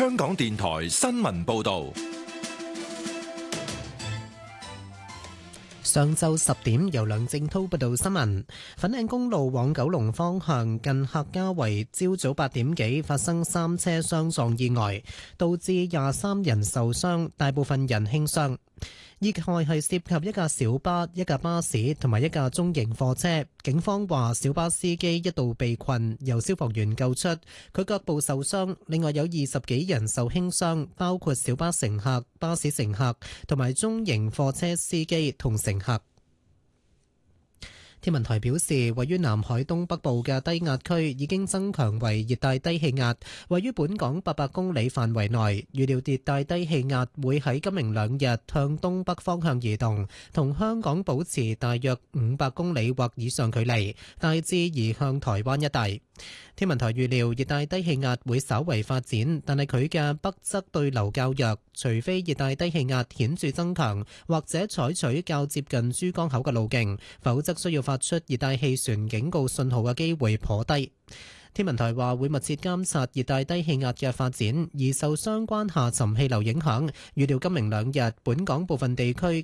香港電台新聞報道。 上晝10點，由梁正滔報道新聞。粉嶺公路往九龍方向近客家圍，朝早8點幾發生3車相撞意外，導致23人受傷，大部分人輕傷。意外係涉及一架小巴、一架巴士同埋一架中型貨車。警方話小巴司機一度被困，由消防員救出，佢腳部受傷。另外有20幾人受輕傷，包括小巴乘客、巴士乘客同埋中型貨車司機同乘客。天文台表示，位於南海東北部嘅低壓區已經增強為熱帶低氣壓，位於本港800公里範圍內。預料熱帶低氣壓會喺今明兩日向東北方向移動，同香港保持大約500公里或以上距離，大致移向台灣一帶。天文台預料熱帶低氣壓會稍為發展，但係佢嘅北側對流較弱，除非熱帶低氣壓顯著增強，或者採取較接近珠江口嘅路徑，否則需要發出熱帶氣旋警告信號嘅機會頗低。天文台話會密切監察熱帶低氣壓嘅發展，而受相關下沉氣流影響，預料今明兩日本港部分地區